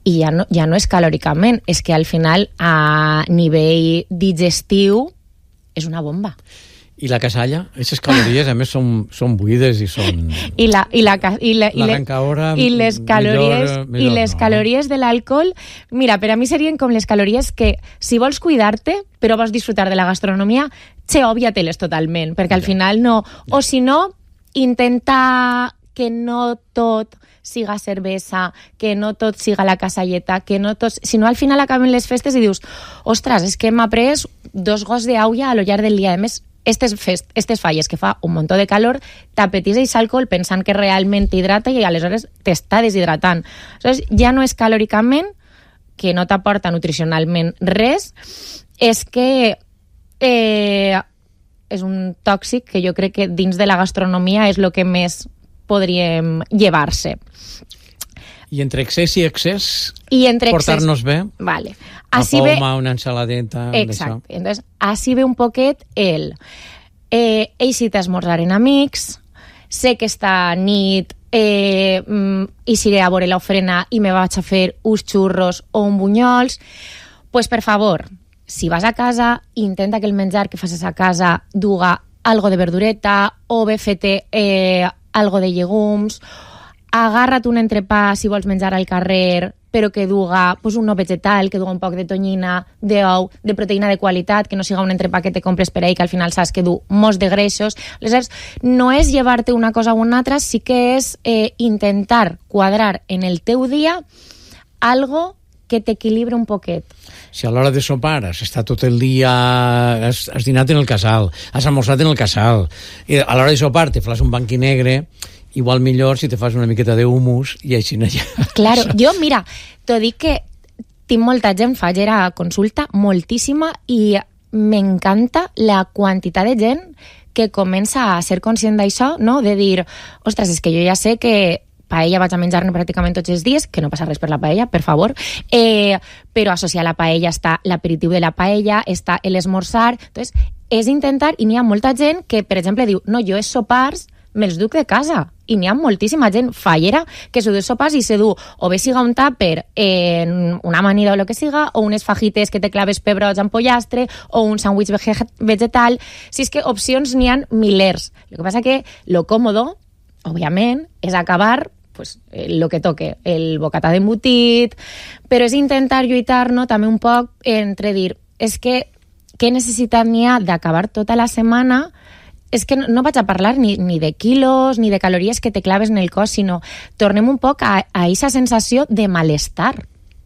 i ja no és calòricament, és que al final a nivell digestiu és una bomba. I la casalla? Aquestes calories, a més, són buides i són... I les calories de l'alcohol, mira, per a mi serien com les calories que, si vols cuidar-te, però vols disfrutar de la gastronomia, òbvia-te-les totalment, perquè al final no... O si no, intenta que no tot siga cervesa, que no tot siga la casalleta, que no tot... Si no, al final acaben les festes i dius, ostres, és que m'ha pres 2 gots d'aulla a lo llarg del dia. A més, estes falles que fa un muntó de calor, t'apeteixes alcohol pensant que realment t'hidrata i aleshores t'està deshidratant. Aleshores, ja no és calòricament, que no t'aporta nutricionalment res, és que és un tòxic que jo crec que dins de la gastronomia és el que més podríem llevar-se. I entre excés i excés, portar-nos bé, vale. Una poma, una ensaladeta... Exacte. Entonces, així ve un poquet el... He eixit a esmorzar en amics, sé que esta nit eixiré a veure l'ofrena i me vaig a fer uns xurros o un bunyols. Pues, per favor, si vas a casa, intenta que el menjar que facis a casa duga algo de verdureta o bé fete algo de llegums. Agarra't un entrepà si vols menjar al carrer, però que duga un no vegetal, que duga un poc de tonyina, d'ou, de proteïna de qualitat, que no siga un entrepà que te compres per ahí, que al final saps que du molts de greixos. Aleshores, no és llevar-te una cosa o una altra, sí que és intentar quadrar en el teu dia algo que t'equilibri un poquet. Si a l'hora de sopar has estat tot el dia, has dinat en el casal, has almorzat en el casal, i a l'hora de sopar te fas un banqui negre, igual millor si te fas una miqueta d'humus i així no hi ha... Claro, jo, mira, t'ho dic que tinc molta gent, faig a consulta, moltíssima, i m'encanta la quantitat de gent que comença a ser conscient d'això, no? De dir, ostres, és que jo ja sé que paella vaig a menjar-ne pràcticament tots els dies, que no passa res per la paella, per favor, però associar la paella està l'aperitiu de la paella, està l'esmorzar, entonces és intentar, i n'hi ha molta gent que, per exemple, diu, no, jo els sopars me'ls duc de casa, i n'hi ha moltíssima gent fallera que s'ho du sopars i se du o bé siga un tàper en una amanida o el que siga, o unes fajites que te claves pebrots amb pollastre, o un sàndwich vegetal. Si és que opcions n'hi ha milers. El que passa que lo còmodo, òbviament, és acabar el que toque, el bocata d'embotit, però és intentar lluitar, no, també un poc entre dir, és que què necessitat n'hi ha d'acabar tota la setmana. És que no vaig a parlar ni de quilos ni de calories que te claves en el cos, sinó tornem un poc a aquesta sensació de malestar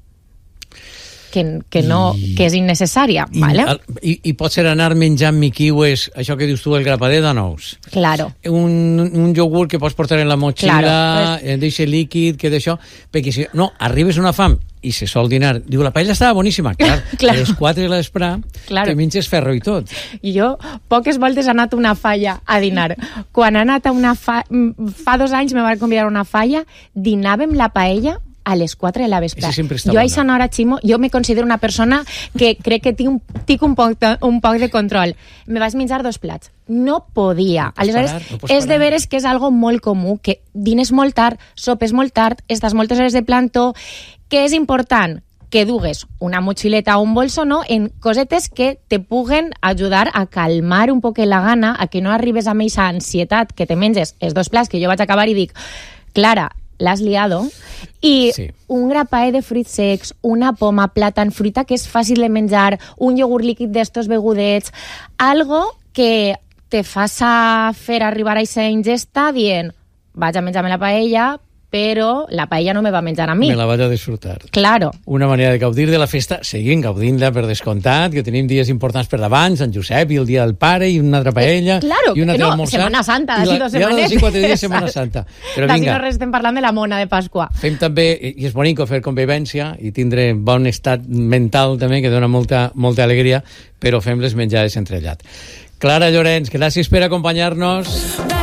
que és innecessària. I pot ser anar menjant miquiues, això que dius tu, el grapader de nous. Claro. Un iogurt que pots portar en la motxilla, deixa líquid, que d'això, perquè si no, arribes una fam i se sol dinar. Diu, la paella estava boníssima. Clar, a les 4 de l'espre te menges ferro i tot. I jo poques voltes he anat a una falla a dinar. Quan he anat a una fa 2 anys me van convidar a una falla, dinàvem la paella a les 4 de la vespre. Jo a aquesta hora, Ximo, jo me considero una persona que crec que tinc un poc de control. Me vaig menjar 2 plats. No podia. Aleshores, és de veres que és algo molt comú, que dines molt tard, sopes molt tard, estàs moltes hores de plantó, que és important que dugues una motxileta o un bolso, no?, en cosetes que te puguen ajudar a calmar un poc la gana, a que no arribes amb aquesta ansietat que te menges els 2 plats, que jo vaig acabar i dic, Clara, l'has liado, i un grapaer de fruits secs, una poma, plàtan, fruita que és fàcil de menjar, un iogurt líquid d'estos begudets, algo que te faça fer arribar a aquesta ingesta dient, vaig a menjar-me la paella, però la paella no me va menjar a mi. Me la vaig a disfrutar. Claro. Una manera de gaudir de la festa, seguim gaudint-la per descomptat, que tenim dies importants per davant, Sant Josep i el dia del pare, i una altra paella, i una altra almorzar. Setmana Santa, d'ací 2 setmanes. I 4 dies Setmana Santa. Però d'ací no res estem parlant de la mona de Pasqua. Fem també, i és bonic fer convivència, i tindre bon estat mental també, que dona molta alegria, però fem les menjades entrellat. Clara Llorenç, gràcies per acompanyar-nos.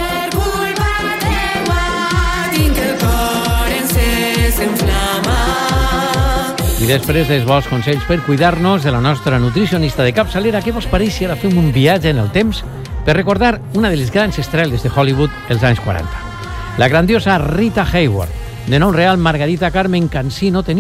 I després dels bons consells per cuidar-nos de la nostra nutricionista de capçalera, què vos pareix si ara fem un viatge en el temps per recordar una de les grans estrelles de Hollywood els anys 40? La grandiosa Rita Hayworth, de nom real Margarita Carmen Cansino, tenia